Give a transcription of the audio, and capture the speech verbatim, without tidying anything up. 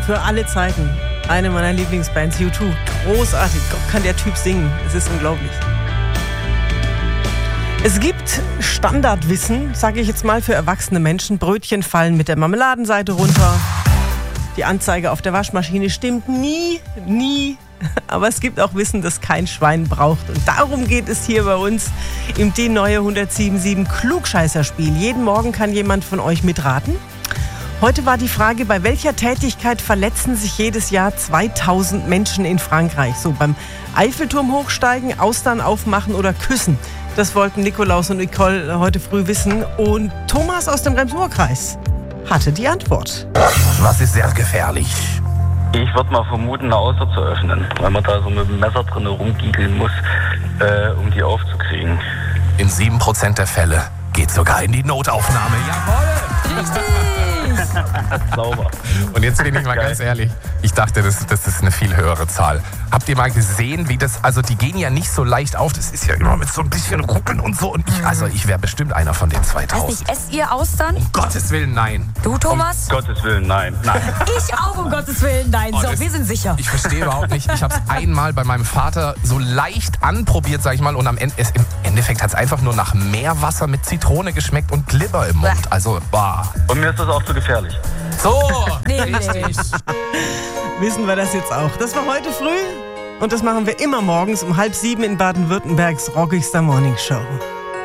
für alle Zeiten. Eine meiner Lieblingsbands, U zwei. Großartig. Gott, kann der Typ singen. Es ist unglaublich. Es gibt Standardwissen, sage ich jetzt mal, für erwachsene Menschen. Brötchen fallen mit der Marmeladenseite runter. Die Anzeige auf der Waschmaschine stimmt nie, nie. Aber es gibt auch Wissen, das kein Schwein braucht. Und darum geht es hier bei uns im D neue hundertsieben Komma sieben Klugscheißerspiel. Jeden Morgen kann jemand von euch mitraten. Heute war die Frage, bei welcher Tätigkeit verletzen sich jedes Jahr zweitausend Menschen in Frankreich? So beim Eiffelturm hochsteigen, Austern aufmachen oder küssen? Das wollten Nikolaus und Nicole heute früh wissen. Und Thomas aus dem Rems-Murr-Kreis hatte die Antwort. Was ist sehr gefährlich? Ich würde mal vermuten, eine Auster zu öffnen, weil man da so mit dem Messer drin rumgiegeln muss, äh, um die aufzukriegen. In sieben Prozent der Fälle geht sogar in die Notaufnahme. Jawohl! Richtig! Sauber. Und jetzt bin ich mal ganz ehrlich, ich dachte, das, das ist eine viel höhere Zahl. Habt ihr mal gesehen, wie das, also die gehen ja nicht so leicht auf, das ist ja immer mit so ein bisschen Ruckeln und so. Und ich, also ich wäre bestimmt einer von den zweitausend. Weiß nicht, esst ihr Austern? Um Gottes Willen, nein. Du, Thomas? Um Gottes Willen, nein. Nein. Ich auch, um Gottes Willen, nein. Oh, So, das- wir sind sicher. Ich verstehe überhaupt nicht. Ich habe es einmal bei meinem Vater so leicht anprobiert, sag ich mal. Und am Ende, es, im Endeffekt hat es einfach nur nach Meerwasser mit Zitrone geschmeckt und Glibber im Mund. Also, bah. Und mir ist das auch zu gefährlich. So, Nee, richtig. Wissen wir das jetzt auch. Das war heute früh und das machen wir immer morgens um halb sieben in Baden-Württembergs rockigster Morningshow.